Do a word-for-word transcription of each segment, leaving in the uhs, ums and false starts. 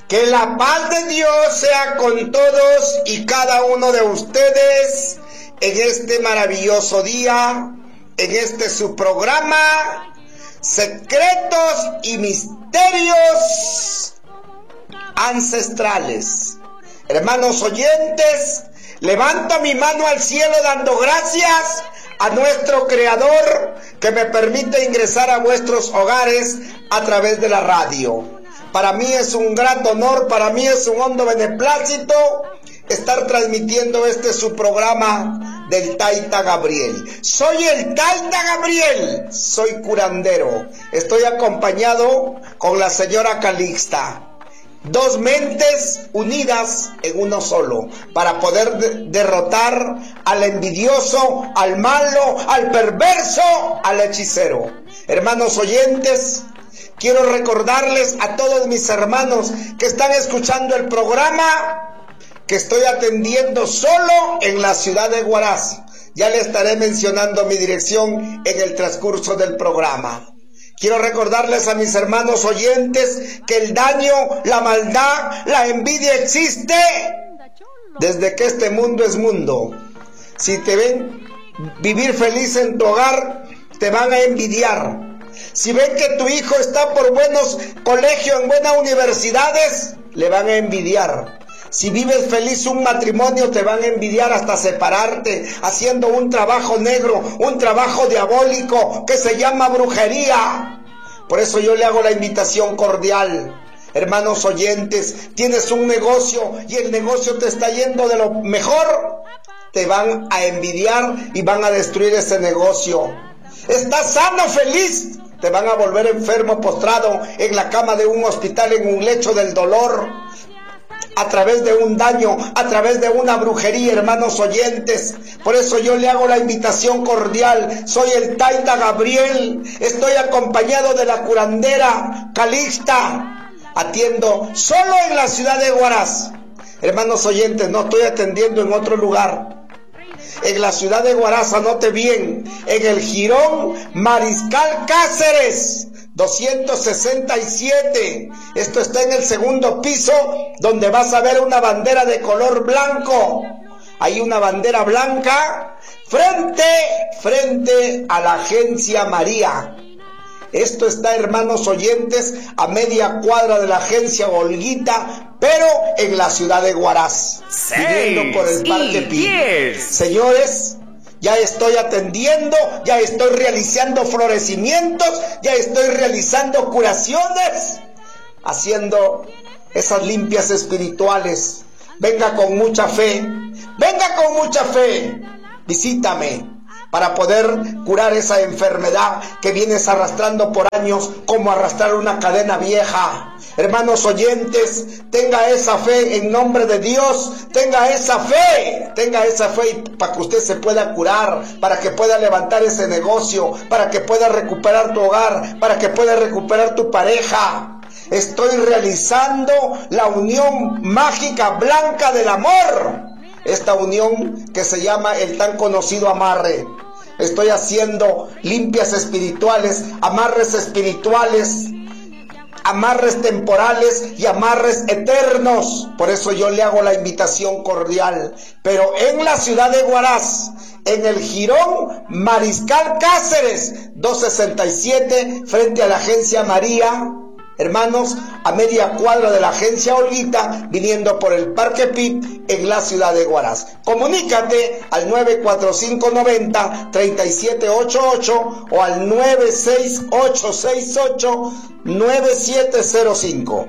Que la paz de Dios sea con todos y cada uno de ustedes en este maravilloso día, en este su programa, Secretos y Misterios Ancestrales. Hermanos oyentes, levanto mi mano al cielo dando gracias a nuestro Creador que me permite ingresar a vuestros hogares a través de la radio. Para mí es un gran honor, para mí es un hondo beneplácito estar transmitiendo este su programa del Taita Gabriel. Soy el Taita Gabriel, soy curandero. Estoy acompañado con la señora Calixta. Dos mentes unidas en uno solo para poder de derrotar al envidioso, al malo, al perverso, al hechicero. Hermanos oyentes, quiero recordarles a todos mis hermanos que están escuchando el programa que estoy atendiendo solo en la ciudad de Huaraz. Ya le estaré mencionando mi dirección en el transcurso del programa. Quiero recordarles a mis hermanos oyentes que el daño, la maldad, la envidia existe desde que este mundo es mundo. Si te ven vivir feliz en tu hogar, te van a envidiar. Si ven que tu hijo está por buenos colegios, en buenas universidades, le van a envidiar. Si vives feliz un matrimonio, te van a envidiar hasta separarte, haciendo un trabajo negro, un trabajo diabólico que se llama brujería. Por eso yo le hago la invitación cordial. Hermanos oyentes, tienes un negocio y el negocio te está yendo de lo mejor, te van a envidiar y van a destruir ese negocio. Estás sano, feliz, te van a volver enfermo, postrado en la cama de un hospital, en un lecho del dolor, a través de un daño, a través de una brujería, hermanos oyentes. Por eso yo le hago la invitación cordial. Soy el Taita Gabriel, estoy acompañado de la curandera Calixta, atiendo solo en la ciudad de Huaraz. Hermanos oyentes, no estoy atendiendo en otro lugar. En la ciudad de Huaraz, anote bien, en el Jirón Mariscal Cáceres doscientos sesenta y siete. Esto está en el segundo piso, donde vas a ver una bandera de color blanco. Hay una bandera blanca frente, frente a la Agencia María. Esto está, hermanos oyentes, a media cuadra de la Agencia Olguita, pero en la ciudad de Huaraz, viniendo por el Parque Pi. Señores, ya estoy atendiendo, ya estoy realizando florecimientos, ya estoy realizando curaciones, haciendo esas limpias espirituales. Venga con mucha fe, venga con mucha fe, visítame para poder curar esa enfermedad que vienes arrastrando por años, como arrastrar una cadena vieja. Hermanos oyentes, tenga esa fe en nombre de Dios, tenga esa fe, tenga esa fe para que usted se pueda curar, para que pueda levantar ese negocio, para que pueda recuperar tu hogar, para que pueda recuperar tu pareja. Estoy realizando la unión mágica blanca del amor, esta unión que se llama el tan conocido amarre. Estoy haciendo limpias espirituales, amarres espirituales, amarres temporales y amarres eternos. Por eso yo le hago la invitación cordial. Pero en la ciudad de Huaraz, en el Jirón Mariscal Cáceres doscientos sesenta y siete, frente a la Agencia María, hermanos, a media cuadra de la Agencia Olguita, viniendo por el Parque Pi, en la ciudad de Huaraz. Comunícate al nueve cuatro cinco nueve cero, tres siete ocho ocho o al nueve seis ocho seis ocho, nueve siete cero cinco.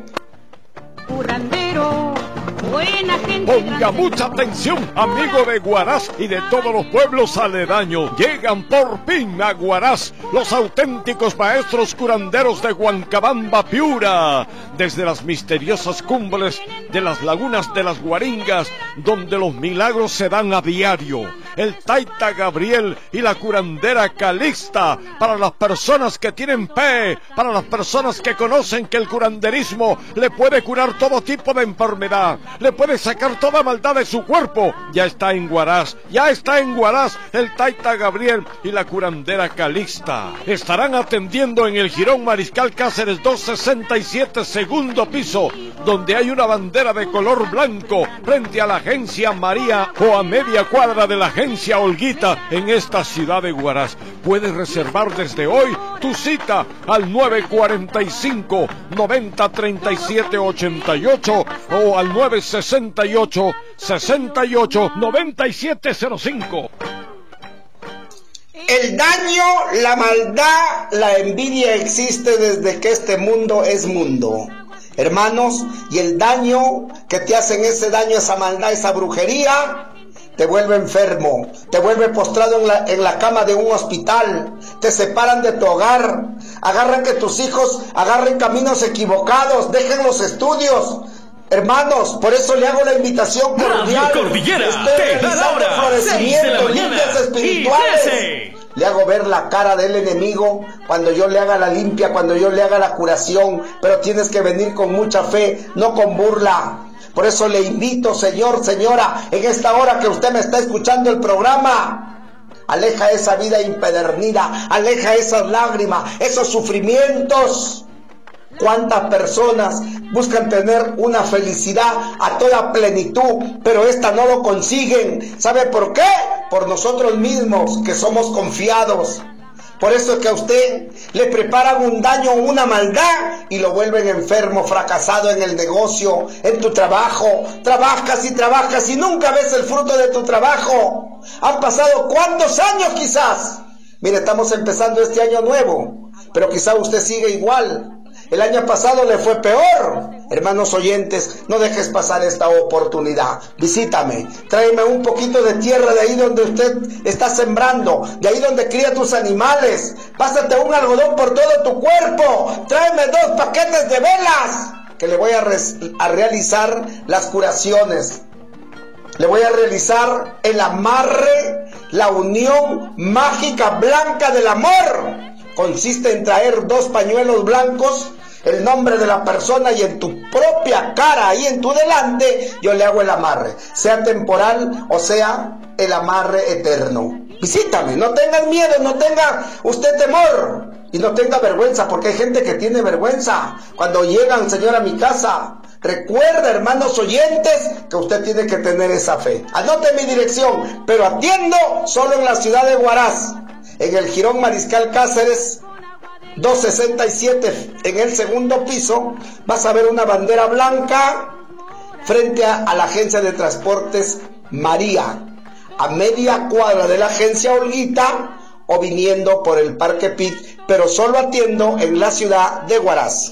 Curandero, buena gente. Ponga mucha atención, amigo de Huaraz y de todos los pueblos aledaños. Llegan por fin a Huaraz los auténticos maestros curanderos de Huancabamba, Piura, desde las misteriosas cumbres de las lagunas de las Guaringas, donde los milagros se dan a diario. el Taita Gabriel y la curandera Calixta, para las personas que tienen fe, para las personas que conocen que el curanderismo le puede curar todo tipo de enfermedad, le puede sacar toda maldad de su cuerpo. Ya está en Huaraz, ya está en Huaraz el Taita Gabriel y la curandera Calixta. Estarán atendiendo en el Jirón Mariscal Cáceres doscientos sesenta y siete, segundo piso, donde hay una bandera de color blanco frente a la agencia María o a media cuadra de la agencia Olguita en esta ciudad de Huaraz. Puedes reservar desde hoy tu cita al nueve cuarenta y cinco, noventa, treinta y siete, ochenta y ocho o al nueve sesenta y ocho, sesenta y ocho, noventa y siete cero cinco. El daño, la maldad, la envidia existe desde que este mundo es mundo. Hermanos, y el daño que te hacen, ese daño, esa maldad, esa brujería, te vuelve enfermo, te vuelve postrado en la, en la cama de un hospital, te separan de tu hogar, agarran que tus hijos agarren caminos equivocados, dejen los estudios. Hermanos, por eso le hago la invitación cordial. Radio Cordillera, estoy realizando florecimientos, limpias espirituales. Le hago ver la cara del enemigo cuando yo le haga la limpia, cuando yo le haga la curación, pero tienes que venir con mucha fe, no con burla. Por eso le invito, señor, señora, en esta hora que usted me está escuchando el programa, aleja esa vida impedernida, aleja esas lágrimas, esos sufrimientos. ¿Cuántas personas buscan tener una felicidad a toda plenitud, pero esta no lo consiguen? ¿Sabe por qué? Por nosotros mismos, que somos confiados. Por eso es que a usted le preparan un daño, una maldad, y lo vuelven enfermo, fracasado en el negocio, en tu trabajo. Trabajas y trabajas y nunca ves el fruto de tu trabajo. Han pasado ¿cuántos años quizás? Mire, estamos empezando este año nuevo, pero quizá usted sigue igual. El año pasado le fue peor. Hermanos oyentes, no dejes pasar esta oportunidad. Visítame, tráeme un poquito de tierra de ahí donde usted está sembrando, de ahí donde cría tus animales. Pásate un algodón por todo tu cuerpo. Tráeme dos paquetes de velas, que le voy a, a realizar las curaciones. Le voy a realizar el amarre, la unión mágica blanca del amor. Consiste en traer dos pañuelos blancos, el nombre de la persona, y en tu propia cara, ahí en tu delante, yo le hago el amarre, sea temporal o sea el amarre eterno. Visítame, no tengas miedo, no tenga usted temor y no tenga vergüenza, porque hay gente que tiene vergüenza cuando llegan, Señor, a mi casa. Recuerda, hermanos oyentes, que usted tiene que tener esa fe. Anote mi dirección, pero atiendo solo en la ciudad de Huaraz, en el Jirón Mariscal Cáceres doscientos sesenta y siete, en el segundo piso. Vas a ver una bandera blanca frente a, a la agencia de transportes María, a media cuadra de la agencia Olguita, o viniendo por el Parque Pit, pero solo atiendo en la ciudad de Huaraz.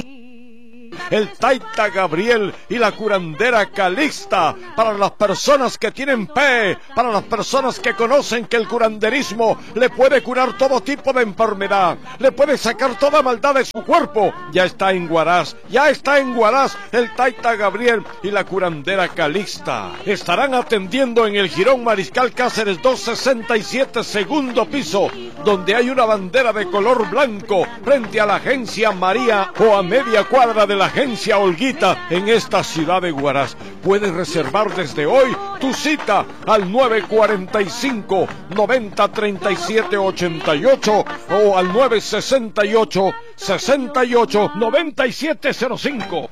El Taita Gabriel y la curandera Calixta, para las personas que tienen fe, para las personas que conocen que el curanderismo le puede curar todo tipo de enfermedad, le puede sacar toda maldad de su cuerpo. Ya está en Huaraz, ya está en Huaraz el Taita Gabriel y la curandera Calixta. Estarán atendiendo en el Jirón Mariscal Cáceres doscientos sesenta y siete, segundo piso, donde hay una bandera de color blanco frente a la agencia María o a media cuadra de la agencia Olguita en esta ciudad de Huaraz. Puedes reservar desde hoy tu cita al nueve cuarenta y cinco, noventa, treinta y siete, ochenta y ocho o al nueve sesenta y ocho, sesenta y ocho, noventa y siete cero cinco.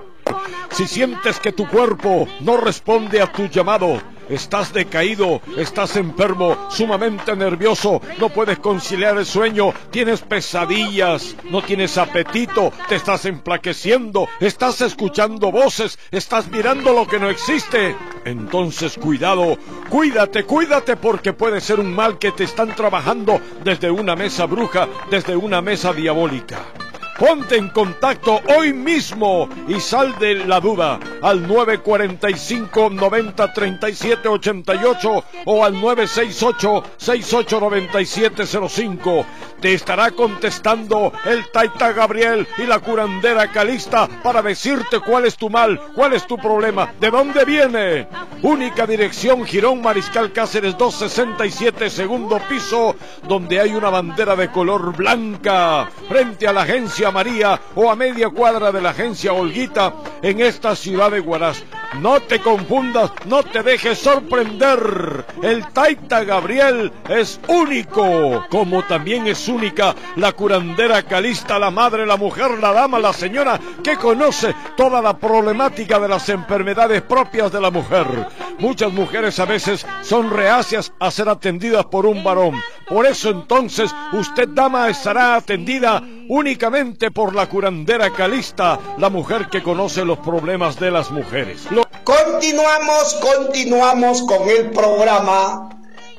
Si sientes que tu cuerpo no responde a tu llamado, estás decaído, estás enfermo, sumamente nervioso, no puedes conciliar el sueño, tienes pesadillas, no tienes apetito, te estás enflaqueciendo, estás escuchando voces, estás mirando lo que no existe, entonces cuidado, cuídate, cuídate, porque puede ser un mal que te están trabajando desde una mesa bruja, desde una mesa diabólica. Ponte en contacto hoy mismo y sal de la duda al nueve cuarenta y cinco, noventa, treinta y siete, ochenta y ocho o al nueve seis ocho, sesenta y ocho, noventa y siete cero cinco. Te estará contestando el Taita Gabriel y la curandera Calista para decirte cuál es tu mal, cuál es tu problema, de dónde viene. Única dirección, Jirón Mariscal Cáceres doscientos sesenta y siete, segundo piso, donde hay una bandera de color blanca frente a la agencia María o a media cuadra de la agencia Olguita en esta ciudad de Huaraz. No te confundas, no te dejes sorprender. El Taita Gabriel es único, como también es única la curandera Calista, la madre, la mujer, la dama, la señora que conoce toda la problemática de las enfermedades propias de la mujer. Muchas mujeres a veces son reacias a ser atendidas por un varón. Por eso entonces usted, dama, estará atendida únicamente por la curandera Calista, la mujer que conoce los problemas de las mujeres. Lo... Continuamos, continuamos con el programa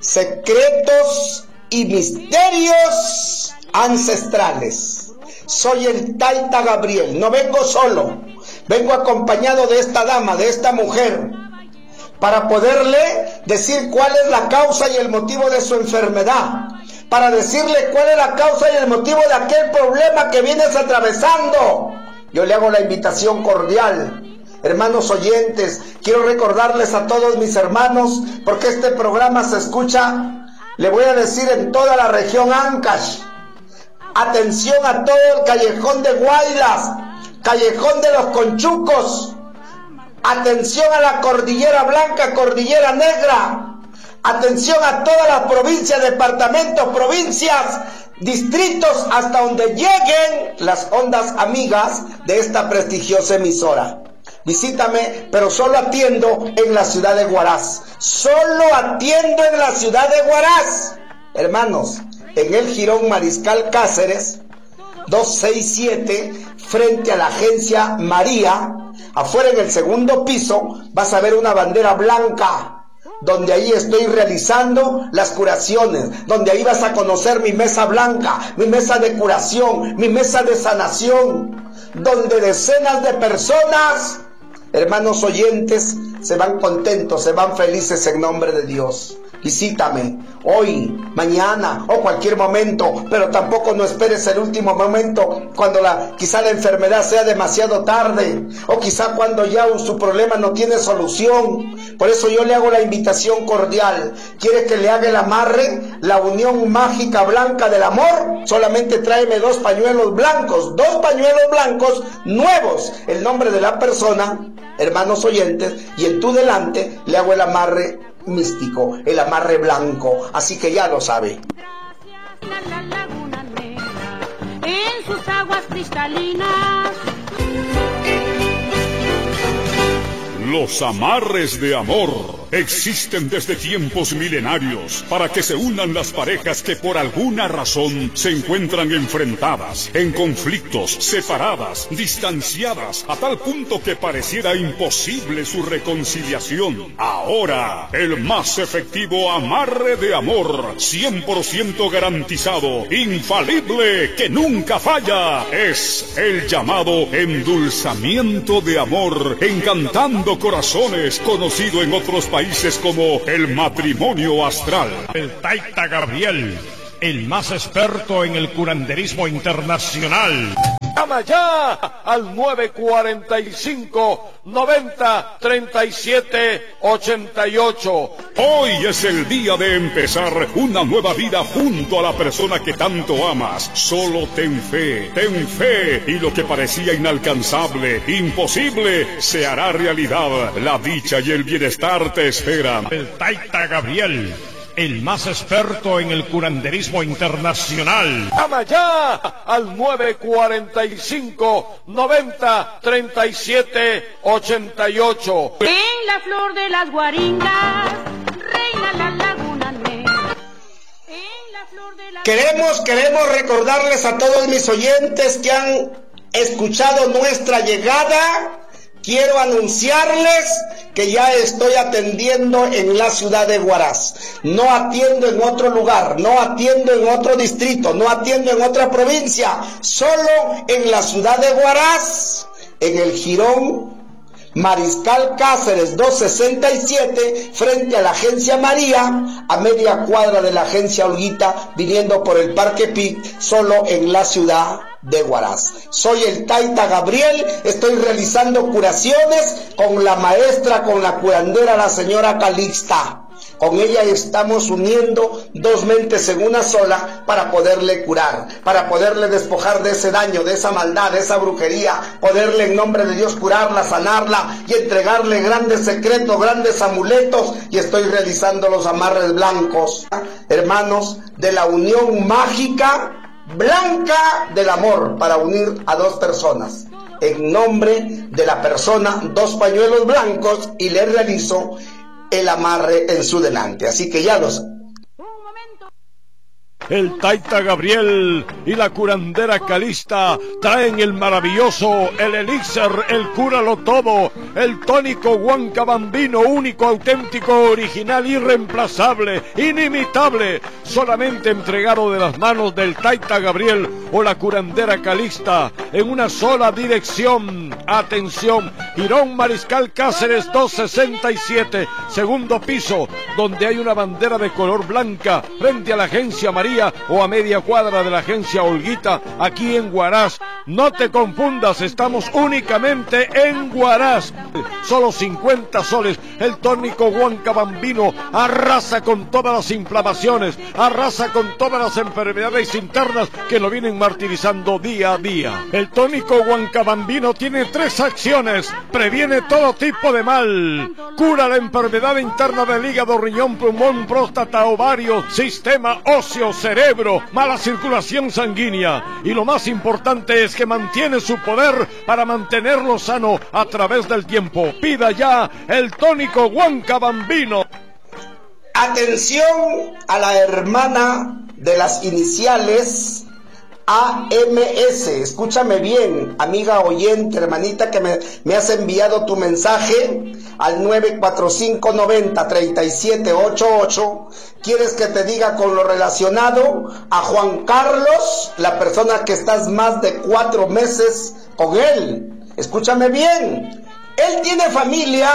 Secretos y Misterios Ancestrales. Soy el Taita Gabriel, no vengo solo, vengo acompañado de esta dama, de esta mujer, para poderle decir cuál es la causa y el motivo de su enfermedad, para decirle cuál es la causa y el motivo de aquel problema que vienes atravesando. Yo le hago la invitación cordial. Hermanos oyentes, quiero recordarles a todos mis hermanos, porque este programa se escucha, le voy a decir, en toda la región Ancash. Atención a todo el callejón de Guaylas, callejón de los Conchucos. Atención a la Cordillera Blanca, Cordillera Negra. Atención a todas las provincias, departamentos, provincias, distritos, hasta donde lleguen las ondas amigas de esta prestigiosa emisora. Visítame, pero solo atiendo en la ciudad de Huaraz. Solo atiendo en la ciudad de Huaraz. Hermanos, en el Jirón Mariscal Cáceres, doscientos sesenta y siete, frente a la agencia María, afuera en el segundo piso, vas a ver una bandera blanca, donde ahí estoy realizando las curaciones, donde ahí vas a conocer mi mesa blanca, mi mesa de curación, mi mesa de sanación, donde decenas de personas, hermanos oyentes, se van contentos, se van felices en nombre de Dios. Visítame hoy, mañana o cualquier momento, pero tampoco no esperes el último momento, cuando la, quizá la enfermedad sea demasiado tarde, o quizá cuando ya su problema no tiene solución. Por eso yo le hago la invitación cordial. ¿Quiere que le haga el amarre, la unión mágica blanca del amor? Solamente tráeme dos pañuelos blancos, dos pañuelos blancos nuevos, el nombre de la persona, hermanos oyentes, y en tu delante le hago el amarre místico, el amarre blanco, así que ya lo sabe. Gracias a la laguna negra, en sus aguas cristalinas. Los amarres de amor existen desde tiempos milenarios para que se unan las parejas que por alguna razón se encuentran enfrentadas, en conflictos, separadas, distanciadas, a tal punto que pareciera imposible su reconciliación. Ahora, el más efectivo amarre de amor, cien por ciento garantizado, infalible, que nunca falla, es el llamado endulzamiento de amor, encantando corazones, conocido en otros países como el matrimonio astral. El Taita Gabriel, el más experto en el curanderismo internacional. Llama ya al nueve cuarenta y cinco, noventa, treinta y siete, ochenta y ocho. Hoy es el día de empezar una nueva vida junto a la persona que tanto amas. Solo ten fe, ten fe, y lo que parecía inalcanzable, imposible, se hará realidad. La dicha y el bienestar te esperan. El Taita Gabriel, el más experto en el curanderismo internacional. Llama ya al nueve cuarenta y cinco, noventa, treinta y siete, ochenta y ocho. En la flor de las guaringas reina la laguna negra. En la flor de las... Queremos, queremos recordarles a todos mis oyentes que han escuchado nuestra llegada, quiero anunciarles que ya estoy atendiendo en la ciudad de Huaraz. No atiendo en otro lugar, no atiendo en otro distrito, no atiendo en otra provincia, solo en la ciudad de Huaraz, en el Jirón Mariscal Cáceres doscientos sesenta y siete, frente a la agencia María, a media cuadra de la agencia Olguita, viniendo por el Parque Pic, solo en la ciudad de Huaraz. Soy el Taita Gabriel, estoy realizando curaciones con la maestra, con la curandera, la señora Calixta. Con ella estamos uniendo dos mentes en una sola para poderle curar, para poderle despojar de ese daño, de esa maldad, de esa brujería, poderle en nombre de Dios curarla, sanarla y entregarle grandes secretos, grandes amuletos, y estoy realizando los amarres blancos, hermanos, de la unión mágica blanca del amor para unir a dos personas. En nombre de la persona, dos pañuelos blancos, y le realizo el amarre en su delante. Así que ya los... El Taita Gabriel y la curandera Calixta traen el maravilloso, el elixir, el cúralo todo, el tónico Huancabambino, único, auténtico, original, irreemplazable, inimitable, solamente entregado de las manos del Taita Gabriel o la curandera Calixta en una sola dirección. Atención, Jirón Mariscal Cáceres doscientos sesenta y siete, segundo piso, donde hay una bandera de color blanca frente a la agencia María o a media cuadra de la agencia Olguita, aquí en Huaraz. No te confundas, estamos únicamente en Huaraz. Solo cincuenta soles. El tónico Huancabambino arrasa con todas las inflamaciones, arrasa con todas las enfermedades internas que lo vienen martirizando día a día. El tónico Huancabambino tiene tres acciones: previene todo tipo de mal, cura la enfermedad interna del hígado, riñón, pulmón, próstata, ovario, sistema óseo, cerebro, mala circulación sanguínea, y lo más importante es que mantiene su poder para mantenerlo sano a través del tiempo. Pida ya el tónico Huancabambino. Atención a la hermana de las iniciales A M S, escúchame bien, amiga oyente, hermanita, que me, me has enviado tu mensaje al nueve cuatro cinco noventa treinta y siete ochenta y ocho. ¿Quieres que te diga con lo relacionado a Juan Carlos, la persona que estás más de cuatro meses con él? Escúchame bien, él tiene familia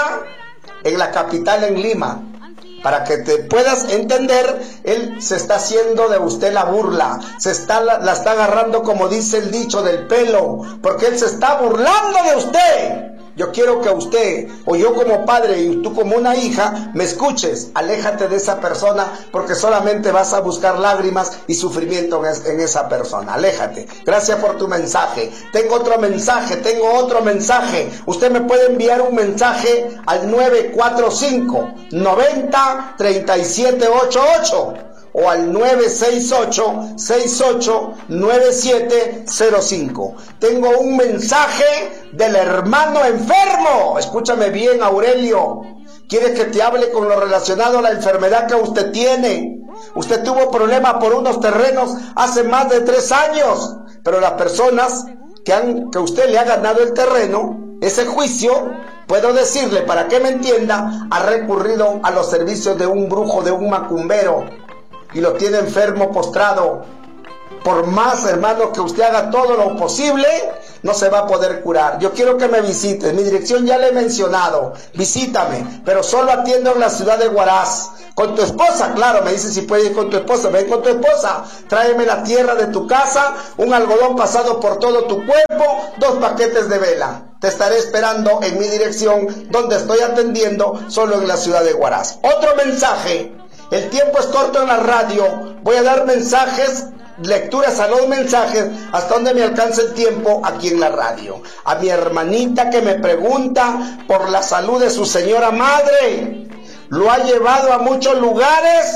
en la capital, en Lima. Para que te puedas entender, él se está haciendo de usted la burla, se está, la, la está agarrando, como dice el dicho, del pelo, porque él se está burlando de usted. Yo quiero que usted, o yo como padre y tú como una hija, me escuches. Aléjate de esa persona, porque solamente vas a buscar lágrimas y sufrimiento en esa persona. Aléjate. Gracias por tu mensaje. Tengo otro mensaje, tengo otro mensaje. Usted me puede enviar un mensaje al nueve cuatro cinco noventa treinta y siete ochenta y ocho o al nueve seis ocho seis ocho nueve siete cero cinco. Tengo un mensaje del hermano enfermo. Escúchame bien, Aurelio. Quiere que te hable con lo relacionado a la enfermedad que usted tiene. Usted tuvo problemas por unos terrenos hace más de tres años, pero las personas que, han, que usted le ha ganado el terreno, ese juicio, puedo decirle, para que me entienda, ha recurrido a los servicios de un brujo, de un macumbero, y lo tiene enfermo, postrado. Por más, hermano, que usted haga todo lo posible, no se va a poder curar. Yo quiero que me visites. Mi dirección ya le he mencionado. Visítame, pero solo atiendo en la ciudad de Huaraz. Con tu esposa, claro, me dice si puede ir con tu esposa. Ven con tu esposa. Tráeme la tierra de tu casa, un algodón pasado por todo tu cuerpo, dos paquetes de vela. Te estaré esperando en mi dirección, donde estoy atendiendo, solo en la ciudad de Huaraz. Otro mensaje. El tiempo es corto en la radio. Voy a dar mensajes, lecturas a los mensajes, hasta donde me alcance el tiempo aquí en la radio. A mi hermanita que me pregunta por la salud de su señora madre. Lo ha llevado a muchos lugares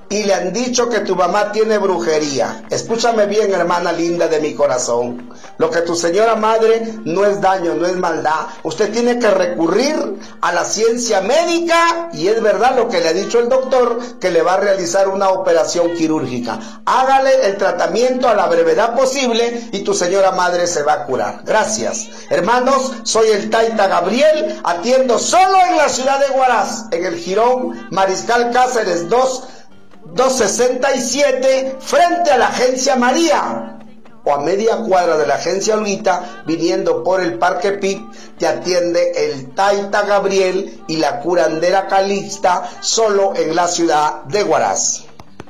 y le han dicho que tu mamá tiene brujería. Escúchame bien, hermana linda de mi corazón. Lo que tu señora madre no es daño, no es maldad. Usted tiene que recurrir a la ciencia médica y es verdad lo que le ha dicho el doctor, que le va a realizar una operación quirúrgica. Hágale el tratamiento a la brevedad posible y tu señora madre se va a curar. Gracias. Hermanos, soy el Taita Gabriel, atiendo solo en la ciudad de Huaraz, en el Jirón Mariscal Cáceres dos sesenta y siete, frente a la Agencia María, o a media cuadra de la Agencia Olguita, viniendo por el Parque Pic, te atiende el Taita Gabriel y la curandera Calixta, solo en la ciudad de Huaraz.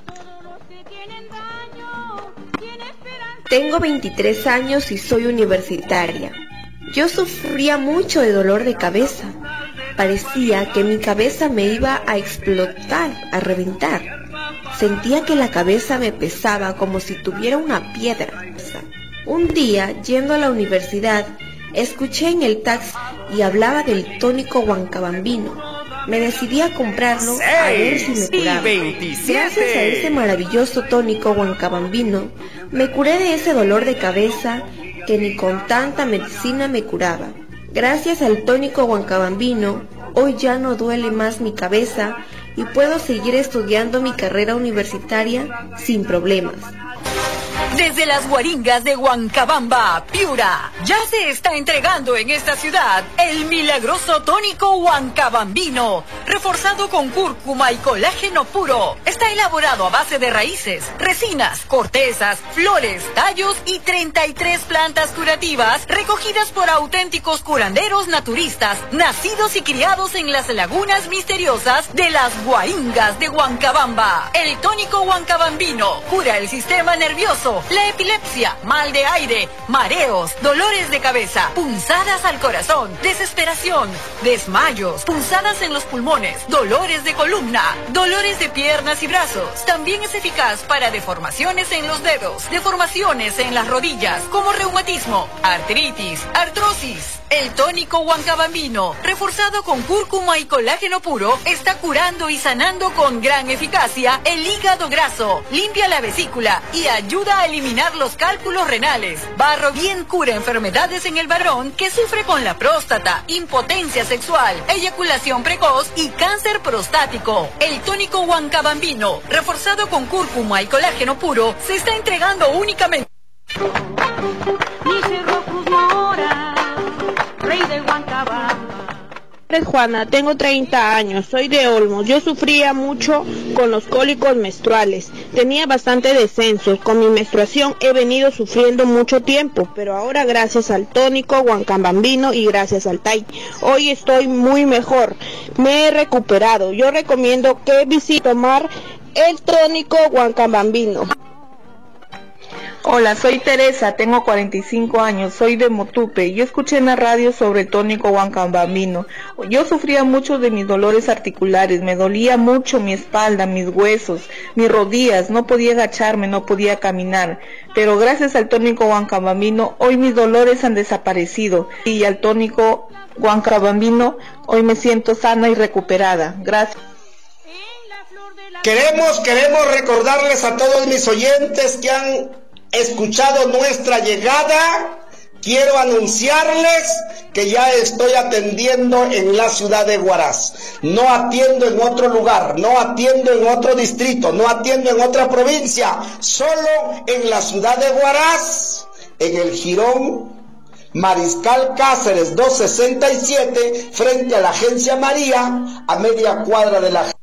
Tengo veintitrés años y soy universitaria. Yo sufría mucho de dolor de cabeza. Parecía que mi cabeza me iba a explotar, a reventar. Sentía que la cabeza me pesaba como si tuviera una piedra. Un día, yendo a la universidad, escuché en el taxi y hablaba del tónico Huancabambino. Me decidí a comprarlo a ver si me curaba. Gracias a ese maravilloso tónico Huancabambino, me curé de ese dolor de cabeza que ni con tanta medicina me curaba. Gracias al tónico Huancabambino, hoy ya no duele más mi cabeza y puedo seguir estudiando mi carrera universitaria sin problemas. Desde las guaringas de Huancabamba, Piura, ya se está entregando en esta ciudad el milagroso tónico Huancabambino, reforzado con cúrcuma y colágeno puro. Está elaborado a base de raíces, resinas, cortezas, flores, tallos y treinta y tres plantas curativas recogidas por auténticos curanderos naturistas, nacidos y criados en las lagunas misteriosas de las guaringas de Huancabamba. El tónico Huancabambino cura el sistema nervioso, la epilepsia, mal de aire, mareos, dolores de cabeza, punzadas al corazón, desesperación, desmayos, punzadas en los pulmones, dolores de columna, dolores de piernas y brazos. También es eficaz para deformaciones en los dedos, deformaciones en las rodillas, como reumatismo, artritis, artrosis. El tónico Huancabambino, reforzado con cúrcuma y colágeno puro, está curando y sanando con gran eficacia el hígado graso, limpia la vesícula y ayuda a eliminar los cálculos renales. Barro bien cura enfermedades en el varón que sufre con la próstata, impotencia sexual, eyaculación precoz y cáncer prostático. El tónico Huancabambino, reforzado con cúrcuma y colágeno puro, se está entregando únicamente. Juana, tengo treinta años, soy de Olmos. Yo sufría mucho con los cólicos menstruales, tenía bastante descensos. Con mi menstruación he venido sufriendo mucho tiempo, pero ahora gracias al tónico Huancabambino y gracias al Tai, hoy estoy muy mejor, me he recuperado. Yo recomiendo que visite tomar el tónico Huancabambino. Hola, soy Teresa, tengo cuarenta y cinco años, soy de Motupe. Yo escuché en la radio sobre el tónico Huancabambino. Yo sufría mucho de mis dolores articulares, me dolía mucho mi espalda, mis huesos, mis rodillas, no podía agacharme, no podía caminar. Pero gracias al tónico Huancabambino, hoy mis dolores han desaparecido. Y al tónico Huancabambino, hoy me siento sana y recuperada. Gracias. Queremos, queremos recordarles a todos mis oyentes que han escuchado nuestra llegada. Quiero anunciarles que ya estoy atendiendo en la ciudad de Huaraz. No atiendo en otro lugar, no atiendo en otro distrito, no atiendo en otra provincia, solo en la ciudad de Huaraz, en el Jirón Mariscal Cáceres dos sesenta y siete, frente a la Agencia María, a media cuadra de la